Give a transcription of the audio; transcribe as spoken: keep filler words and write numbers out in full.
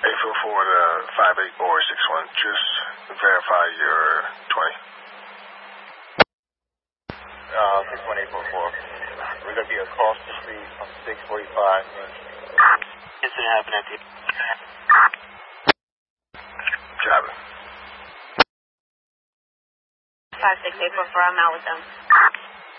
eight four four to five eight four six one. Just verify your twenty. Uh, six one eight four four. We're going to be across the street from six forty-five. Incident happened at the... Copy. five six eight four four, I'm out with them.